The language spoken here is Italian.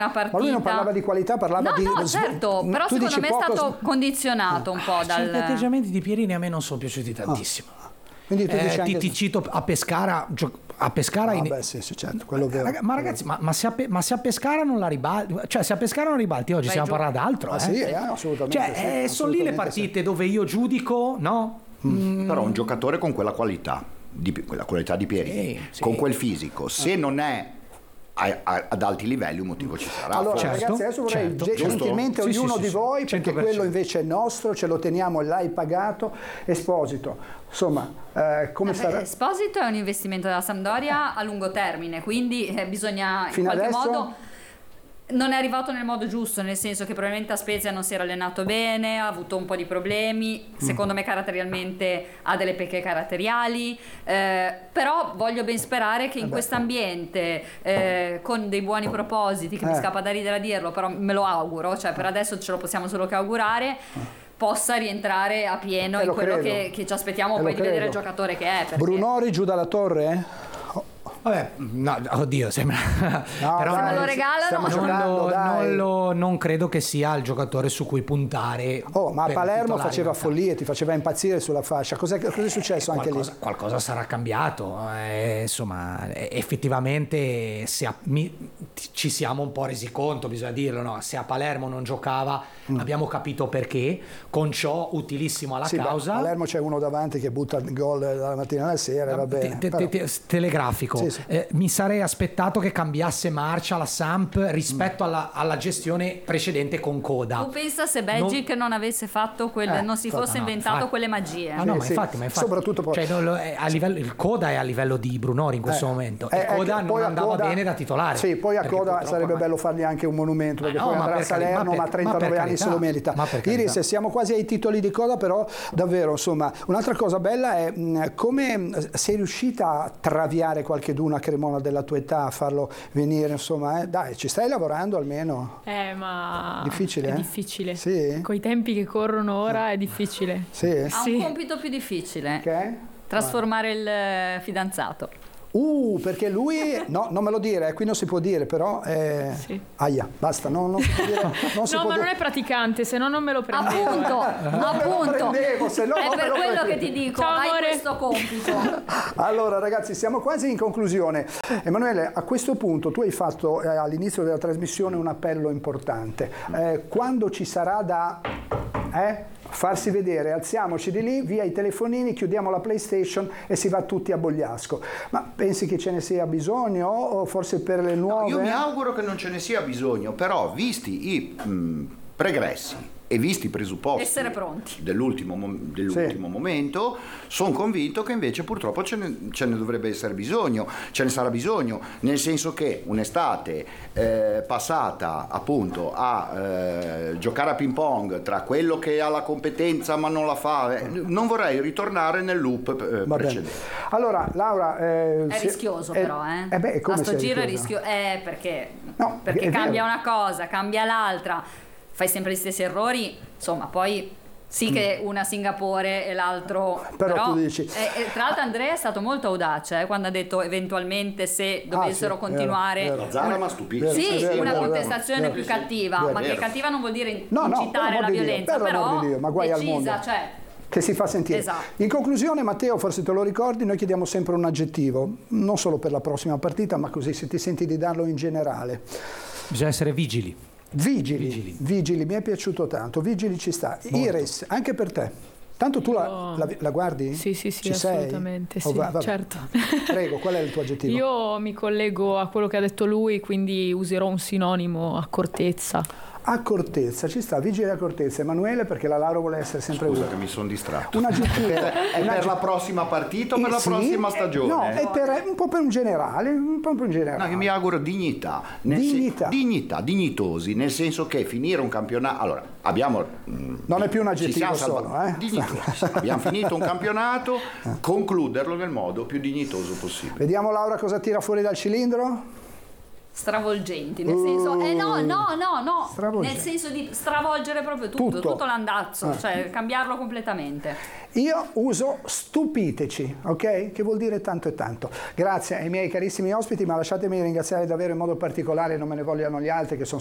partita. Ma lui non parlava di qualità, parlava di... No, certo, però secondo me è stato condizionato un po' dal... Certi atteggiamenti di Pierini a me non sono piaciuti tantissimo. Quindi tu dici anche... ti cito a Pescara... beh, sì, certo, quello vero. Ma ragazzi, ma se a Pescara non la ribalti, cioè se a Pescara non ribalti oggi stiamo parlando d'altro. Sì, assolutamente. Cioè, sono lì le partite dove io giudico, no? Però un giocatore con quella qualità, quella qualità di Pierini, con quel fisico, se non è ad alti livelli un motivo ci sarà. Allora ragazzi, adesso vorrei gentilmente ognuno di voi, perché 100%. quello invece è nostro, ce lo teniamo, l'hai pagato. Esposito, insomma, come sarà? Esposito è un investimento della Sampdoria a lungo termine, quindi bisogna in Fino qualche adesso? modo... Non è arrivato nel modo giusto, nel senso che probabilmente a Spezia non si era allenato bene, ha avuto un po' di problemi, secondo me caratterialmente ha delle pecche caratteriali, però voglio ben sperare che in quest'ambiente, con dei buoni propositi, che mi scappa da ridere a dirlo, però me lo auguro, cioè per adesso ce lo possiamo solo che augurare, possa rientrare a pieno in quello che ci aspettiamo poi di vedere il giocatore che è. Perché... Brunori giù dalla torre? Vabbè, no, oddio, sembra. No, però se me lo regalano, non credo che sia il giocatore su cui puntare. Ma a Palermo faceva follie, ti faceva impazzire sulla fascia. Cos'è successo anche lì? Qualcosa sarà cambiato. Insomma, effettivamente ci siamo un po' resi conto, bisogna dirlo, no? Se a Palermo non giocava, abbiamo capito perché. Con ciò utilissimo alla causa. A Palermo c'è uno davanti che butta il gol dalla mattina alla sera, va bene. Telegrafico. Sì. Mi sarei aspettato che cambiasse marcia la Samp rispetto alla gestione precedente con Coda. Tu pensa se Belgic non avesse fatto non si fosse inventato quelle magie? Ma infatti. Soprattutto poi... a livello, il Coda è a livello di Brunori in questo momento. E Coda non andava bene da titolare. Sì, poi a Coda sarebbe bello fargli anche un monumento, perché poi andrà a Salerno, ma a 39 anni se lo merita. Iris, siamo quasi ai titoli di Coda, però davvero, insomma, un'altra cosa bella è come sei riuscita a traviare qualcheduno a Cremona della tua età, a farlo venire, insomma, dai, ci stai lavorando almeno? Ma difficile, è difficile. Sì? Coi tempi che corrono ora è difficile. Sì? Ha un compito più difficile. Che? Trasformare il fidanzato. Perché lui, no, non me lo dire, qui non si può dire, però sì. Aia, basta, non si può dire. Non è praticante, se no non me lo prendevo. Appunto. Se no, è per quello che ti dico, ciao, hai amore. questo compito. Allora ragazzi, siamo quasi in conclusione. Emanuele, a questo punto tu hai fatto all'inizio della trasmissione un appello importante. Quando ci sarà da farsi vedere, alziamoci di lì, via i telefonini, chiudiamo la PlayStation e si va tutti a Bogliasco. Ma pensi che ce ne sia bisogno o forse per le nuove? No, io mi auguro che non ce ne sia bisogno, però visti i pregressi e visti i presupposti essere pronti dell'ultimo momento, sono convinto che invece purtroppo ce ne dovrebbe essere bisogno, ce ne sarà bisogno, nel senso che un'estate passata appunto a giocare a ping pong tra quello che ha la competenza ma non la fa, non vorrei ritornare nel loop precedente. Allora Laura, è rischioso però come a sto giro è rischioso perché cambia una cosa, cambia l'altra, fai sempre gli stessi errori, insomma, poi sì che una a Singapore e l'altro però tu dici tra l'altro Andrea è stato molto audace quando ha detto eventualmente se dovessero continuare Zara mi ha stupito. Una contestazione più cattiva, ma che cattiva non vuol dire incitare la violenza, però ma guai al mondo. Che si fa sentire. Esatto. In conclusione, Matteo, forse te lo ricordi, noi chiediamo sempre un aggettivo, non solo per la prossima partita, ma così se ti senti di darlo in generale. Bisogna essere vigili. Vigili, mi è piaciuto tanto, vigili ci sta. Molto. Iris, anche per te. Tanto tu la guardi? Sì, ci assolutamente, sì, certo. Prego, qual è il tuo aggettivo? Io mi collego a quello che ha detto lui, quindi userò un sinonimo: accortezza. Accortezza, ci sta, vigile accortezza. Emanuele, perché la Laura vuole essere sempre Scusa che mi sono distratto. Un aggettivo. È per la prossima partita o per la prossima stagione? No, è un po' per un generale, No, che mi auguro dignità. Dignitosi, nel senso che finire un campionato. Allora, abbiamo. Non è più un aggettivo solo, dignitosi. Abbiamo finito un campionato, concluderlo nel modo più dignitoso possibile. Vediamo Laura cosa tira fuori dal cilindro. stravolgenti, nel senso no, Stravolgenti. nel senso di stravolgere proprio tutto l'andazzo, cioè cambiarlo completamente. Io uso stupiteci, ok? Che vuol dire tanto e tanto. Grazie ai miei carissimi ospiti, ma lasciatemi ringraziare davvero in modo particolare, non me ne vogliano gli altri, che sono